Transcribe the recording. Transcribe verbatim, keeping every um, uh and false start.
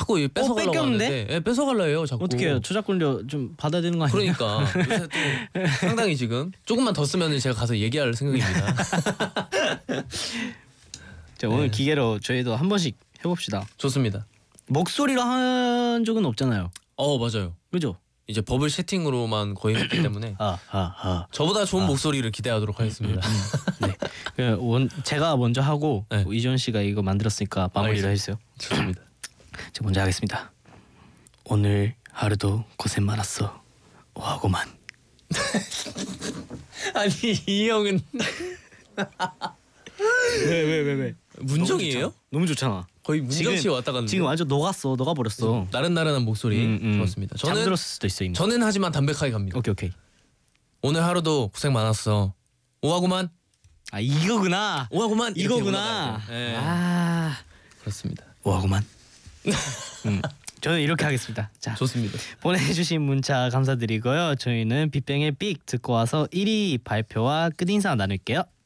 자꾸 뺏어가려고 뺏겼는데? 하는데 예, 뺏어가려 해요 자꾸. 어떻게 해요? 저작권료 좀 받아야 되는 거 아니에요? 그러니까 요새 또 상당히 지금 조금만 더 쓰면 제가 가서 얘기할 생각입니다. 자, 오늘 네. 기계로 저희도 한 번씩 해봅시다. 좋습니다. 목소리로 한 적은 없잖아요. 어 맞아요. 그죠? 이제 버블 채팅으로만 거의 했기 때문에 아, 아, 아. 저보다 좋은 목소리를 기대하도록 하겠습니다. 네. 그 원, 제가 먼저 하고 네. 뭐 이전 씨가 이거 만들었으니까 마무리를 해주세요. 좋습니다. 제가 먼저 하겠습니다. 오늘 하루도 고생 많았어. 오하고만. 아니 이 형은 왜 왜 왜 왜? 문정이에요? 너무 좋잖아. 거의 문정씨 왔다 갔는데 지금 완전 녹았어. 녹아버렸어. 나른나른한 목소리 음, 음. 좋았습니다. 저는 잠들었을 수도 있어 이미. 저는 하지만 담백하게 갑니다. 오케이 오케이. 오늘 하루도 고생 많았어. 오하구만. 아 이거구나. 오하구만. 이렇게 이거구나. 올라가야 돼요. 네. 아 그렇습니다. 오하고만. 음. 저는 이렇게 하겠습니다. 자, 좋습니다. 보내주신 문자 감사드리고요. 저희는 빅뱅의 빅 듣고 와서 일 위 발표와 끝인사 나눌게요.